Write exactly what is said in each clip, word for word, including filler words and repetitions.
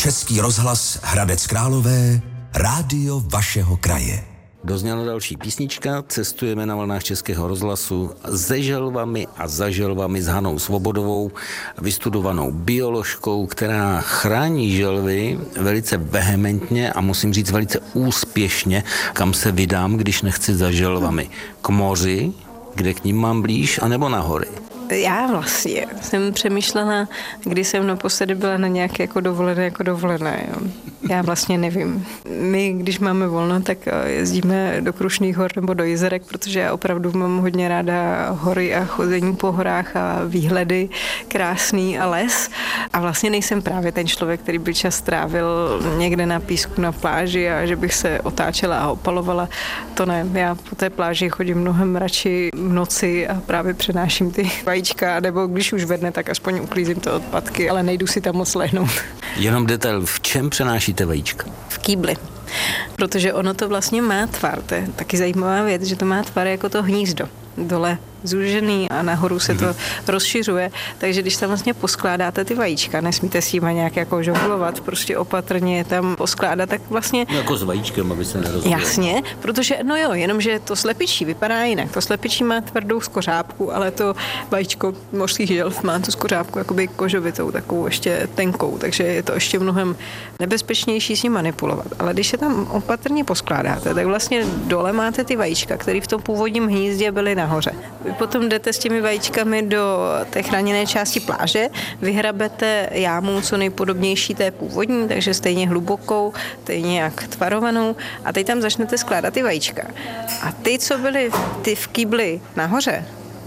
Český rozhlas Hradec Králové, rádio vašeho kraje. Dozněla další písnička, cestujeme na vlnách Českého rozhlasu se želvami a za želvami s Hanou Svobodovou, vystudovanou bioložkou, která chrání želvy velice vehementně a musím říct velice úspěšně, kam se vydám, když nechci za želvami. K moři, kde k ním mám blíž, anebo na hory? Já vlastně jsem přemýšlela, kdy jsem naposledy byla na nějaké jako dovolené, jako dovolené. Jo. Já vlastně nevím. My, když máme volno, tak jezdíme do Krušných hor nebo do Jizerek, protože já opravdu mám hodně ráda hory a chození po horách a výhledy krásný a les. A vlastně nejsem právě ten člověk, který by čas trávil někde na písku na pláži a že bych se otáčela a opalovala. To ne. Já po té pláži chodím mnohem radši v noci a právě přenáším ty vajíčka, nebo když už vedne, tak aspoň uklízím to odpadky, ale nejdu si tam moc lehnout. Jenom detail, v čem přenášíte vajíčka? V kýbli. Protože ono to vlastně má tvar, to je taky zajímavá věc, že to má tvar jako to hnízdo. Dole zúžený a nahoru se to mm-hmm. rozšiřuje, takže když tam vlastně poskládáte ty vajíčka, nesmíte s tím nějak jako žonglovat, prostě opatrně je tam poskládat, tak vlastně... No jako s vajíčkem, aby se nerozbilo. Jasně, protože, no jo, jenomže to slepičí vypadá jinak. To slepičí má tvrdou skořápku, ale to vajíčko mořských želv má tu skořápku jakoby kožovitou, takovou ještě tenkou, takže je to ještě mnohem nebezpečnější s ním manipulovat. Ale když se tam opatrně poskládáte, tak vlastně dole máte ty vajíčka, které v tom původním hnízdě byly nahoře. Vy potom jdete s těmi vajíčkami do té chráněné části pláže, vyhrabete jámu co nejpodobnější té původní, takže stejně hlubokou, stejně jak tvarovanou a teď tam začnete skládat ty vajíčka. A ty, co byly ty v kýbli nahoře,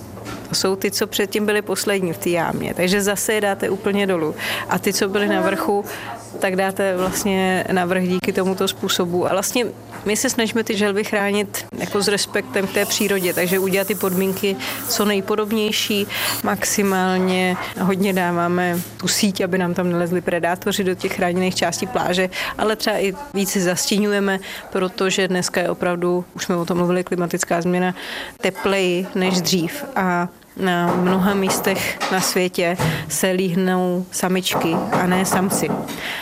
to jsou ty, co předtím byly poslední v té jámě, takže zase je dáte úplně dolů. A ty, co byly na vrchu, tak dáte vlastně navrch díky tomuto způsobu. A vlastně my se snažíme ty želvy chránit jako s respektem k té přírodě, takže udělat ty podmínky co nejpodobnější, maximálně hodně dáváme tu síť, aby nám tam nelezli predátoři do těch chráněných částí pláže, ale třeba i více zastíňujeme, protože dneska je opravdu, už jsme o tom mluvili, klimatická změna, tepleji než dřív a na mnoha místech na světě se líhnou samičky a ne samci.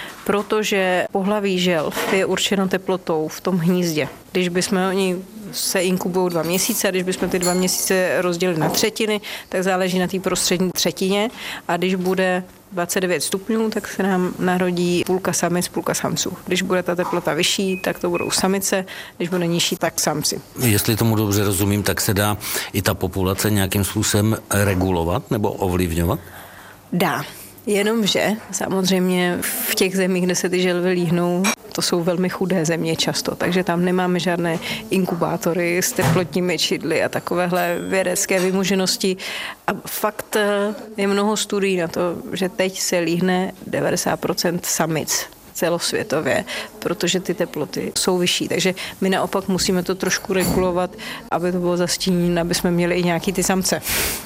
Protože pohlaví želv je určeno teplotou v tom hnízdě. Když bychom oni se inkubují dva měsíce a když bychom ty dva měsíce rozdělili na třetiny, tak záleží na té prostřední třetině a když bude dvacet devět stupňů, tak se nám narodí půlka samic, půlka samců. Když bude ta teplota vyšší, tak to budou samice, když bude nižší, tak samci. Jestli tomu dobře rozumím, tak se dá i ta populace nějakým způsobem regulovat nebo ovlivňovat? Dá. Jenomže samozřejmě v těch zemích, kde se ty želvy líhnou, to jsou velmi chudé země často, takže tam nemáme žádné inkubátory s teplotními čidly a takovéhle vědecké vymoženosti. A fakt je mnoho studií na to, že teď se líhne devadesát procent samic celosvětově, protože ty teploty jsou vyšší. Takže my naopak musíme to trošku regulovat, aby to bylo zastíněno, aby jsme měli i nějaký ty samce.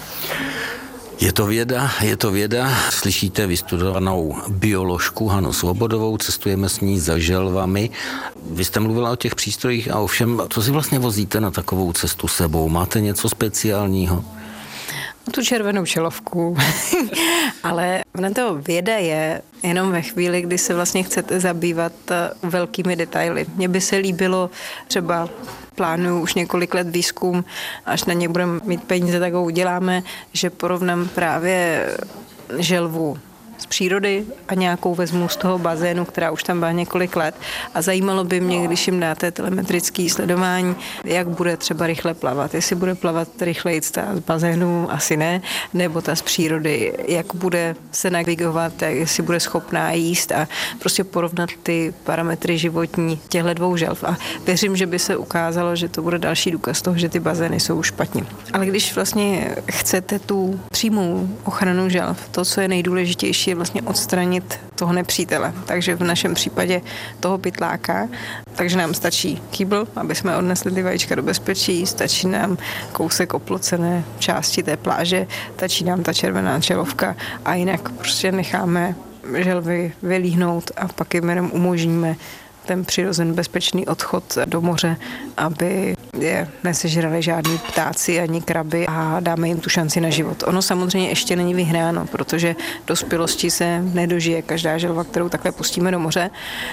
Je to věda, je to věda. Slyšíte vystudovanou bioložku Hanu Svobodovou, cestujeme s ní za želvami. Vy jste mluvila o těch přístrojích a ovšem, co si vlastně vozíte na takovou cestu sebou? Máte něco speciálního? Tu červenou čelovku. Ale ona to věda je jenom ve chvíli, kdy se vlastně chcete zabývat velkými detaily. Mně by se líbilo třeba plánuju už několik let výzkum, až na ně budeme mít peníze, tak ho uděláme, že porovnám právě želvu z přírody a nějakou vezmu z toho bazénu, která už tam byla několik let. A zajímalo by mě, když jim dáte telemetrické sledování, jak bude třeba rychle plavat. Jestli bude plavat rychleji ta z bazénu, asi ne, nebo ta z přírody, jak bude se navigovat, jestli bude schopná jíst a prostě porovnat ty parametry životní těchto dvou želv. A věřím, že by se ukázalo, že to bude další důkaz toho, že ty bazény jsou špatně. Ale když vlastně chcete tu přímou ochranu želv, to, co je nejdůležitější, je vlastně odstranit toho nepřítele. Takže v našem případě toho pytláka. Takže nám stačí kýbl, aby jsme odnesli ty vajíčka do bezpečí, stačí nám kousek oplocené části té pláže, stačí nám ta červená čelovka a jinak prostě necháme želvy vylíhnout a pak jim jenom umožníme, ten přirozen bezpečný odchod do moře, aby je nesežrali žádný ptáci ani kraby a dáme jim tu šanci na život. Ono samozřejmě ještě není vyhráno, protože dospělosti se nedožije každá želva, kterou takhle pustíme do moře,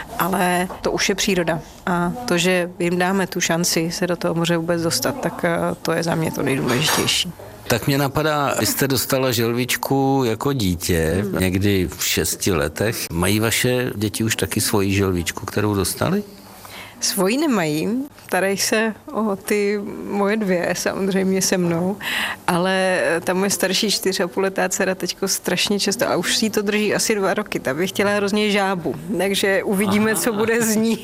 ale to už je příroda. A to, že jim dáme tu šanci se do toho moře vůbec dostat, tak to je za mě to nejdůležitější. Tak mě napadá, vy jste dostala želvičku jako dítě, hmm. někdy v šesti letech. Mají vaše děti už taky svoji želvičku, kterou dostali? Svoji nemají, starají se o ty moje dvě, samozřejmě se mnou, ale ta moje starší čtyři a půl letá dcera teďko strašně často, a už si to drží asi dva roky, ta by chtěla hrozně žábu, takže uvidíme, Aha. co bude z ní.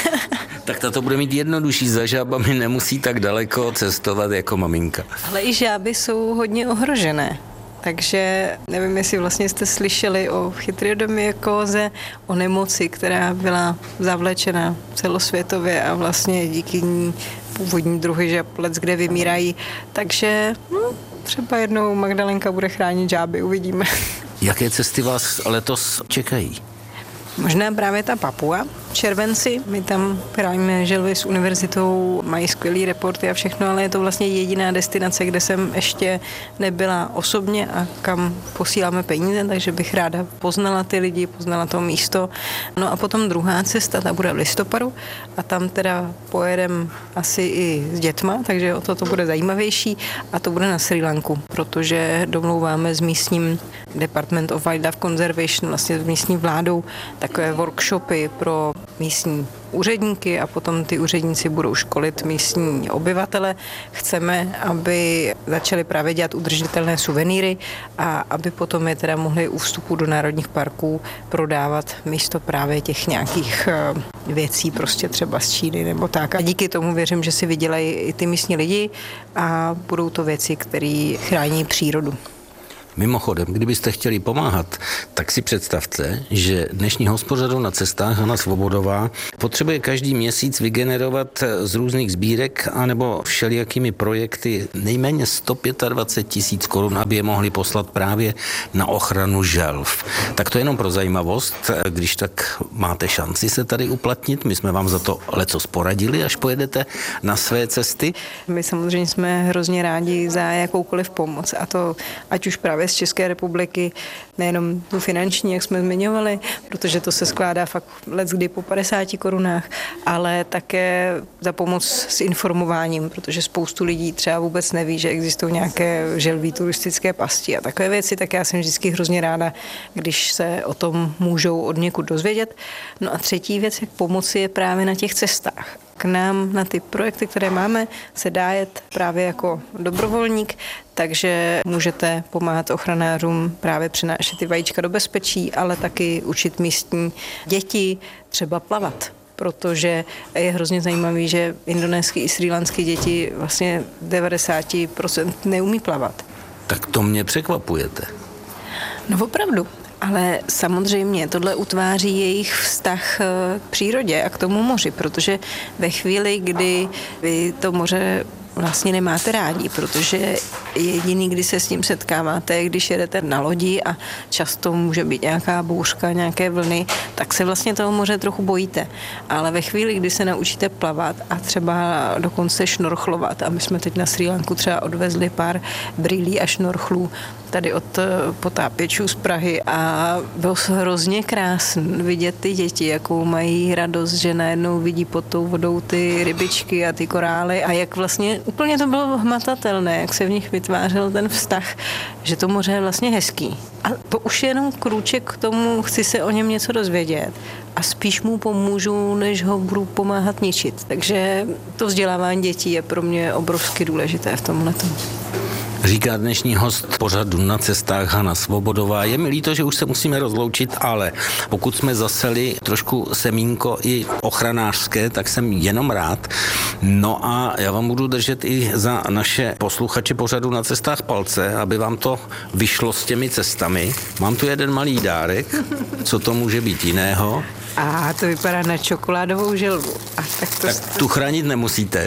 Tak ta to bude mít jednodušší, za žábami nemusí tak daleko cestovat jako maminka. Ale i žáby jsou hodně ohrožené. Takže nevím, jestli vlastně jste slyšeli o chytriodymyakóze, o nemoci, která byla zavlečena celosvětově a vlastně díky ní původní druhy žab kde vymírají. Takže no, třeba jednou Magdalenka bude chránit žáby, uvidíme. Jaké cesty vás letos čekají? Možná právě ta Papua v červenci. My tam chráníme želvy s univerzitou, mají skvělý reporty a všechno, ale je to vlastně jediná destinace, kde jsem ještě nebyla osobně a kam posíláme peníze, takže bych ráda poznala ty lidi, poznala to místo. No a potom druhá cesta, ta bude v listopadu a tam teda pojedem asi i s dětma, takže o to to bude zajímavější a to bude na Srí Lanku, protože domlouváme s místním Department of Wildlife Conservation, vlastně s místní vládou, takové workshopy pro místní úředníky a potom ty úředníci budou školit místní obyvatele. Chceme, aby začali právě dělat udržitelné suvenýry a aby potom je teda mohli u vstupu do národních parků prodávat místo právě těch nějakých věcí, prostě třeba z Číny nebo tak. A díky tomu věřím, že si vydělají i ty místní lidi a budou to věci, které chrání přírodu. Mimochodem, kdybyste chtěli pomáhat, tak si představte, že dnešní hospodař na cestách Hana Svobodová potřebuje každý měsíc vygenerovat z různých sbírek anebo všelijakými projekty nejméně sto dvacet pět tisíc korun, aby je mohli poslat právě na ochranu želv. Tak to jenom pro zajímavost, když tak máte šanci se tady uplatnit, my jsme vám za to lecos poradili, až pojedete na své cesty. My samozřejmě jsme hrozně rádi za jakoukoliv pomoc a to ať už právě z České republiky, nejenom tu finanční, jak jsme zmiňovali, protože to se skládá fakt leckdy po padesáti korunách, ale také za pomoc s informováním, protože spoustu lidí třeba vůbec neví, že existují nějaké želví turistické pasti a takové věci, tak já jsem vždycky hrozně ráda, když se o tom můžou od někud dozvědět. No a třetí věc, jak pomoci, je právě na těch cestách. K nám na ty projekty, které máme, se dá jet právě jako dobrovolník, takže můžete pomáhat ochranářům právě přinášet ty vajíčka do bezpečí, ale taky učit místní děti třeba plavat. Protože je hrozně zajímavý, že indonéský i srílanský děti vlastně devadesát procent neumí plavat. Tak to mě překvapujete. No opravdu. Ale samozřejmě tohle utváří jejich vztah k přírodě a k tomu moři, protože ve chvíli, kdy vy to moře vlastně nemáte rádi, protože jediný, kdy se s tím setkáváte, je, když jedete na lodi a často může být nějaká bouřka, nějaké vlny, tak se vlastně toho moře trochu bojíte. Ale ve chvíli, kdy se naučíte plavat a třeba dokonce šnorchlovat, a my jsme teď na Srí Lanku třeba odvezli pár brýlí a šnorchlů tady od potápěčů z Prahy a bylo hrozně krásný vidět ty děti, jakou mají radost, že najednou vidí pod tou vodou ty rybičky a ty korály a jak vlastně úplně to bylo hmatatelné, jak se v nich vytvářel ten vztah, že to moře je vlastně hezký. A to už je jenom krůček k tomu, chci se o něm něco dozvědět a spíš mu pomůžu, než ho budu pomáhat ničit. Takže to vzdělávání dětí je pro mě obrovsky důležité v tomhletom. Říká dnešní host pořadu Na cestách Hana Svobodová. Je mi líto, že už se musíme rozloučit, ale pokud jsme zaseli trošku semínko i ochranářské, tak jsem jenom rád. No a já vám budu držet i za naše posluchače pořadu Na cestách palce, aby vám to vyšlo s těmi cestami. Mám tu jeden malý dárek, co to může být jiného. A to vypadá na čokoládovou želvu. A tak to tak tu chránit nemusíte.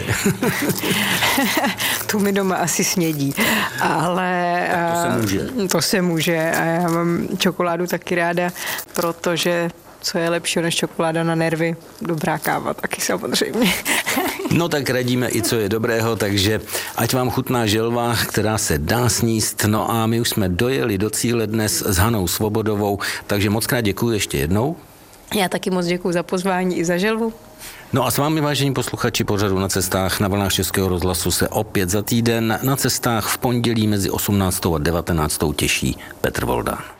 Tu mi doma asi snědí, ale to se může. To se může a já mám čokoládu taky ráda, protože co je lepší než čokoláda na nervy? Dobrá káva taky samozřejmě. No tak radíme i co je dobrého, takže ať vám chutná želva, která se dá sníst. No a my už jsme dojeli do cíle dnes s Hanou Svobodovou, takže moc krát děkuji ještě jednou. Já taky moc děkuji za pozvání i za želvu. No a s vámi, vážení posluchači pořadu Na cestách na vlnách Českého rozhlasu, se opět za týden na cestách v pondělí mezi osmnáctou a devatenáctou těší Petr Voldán.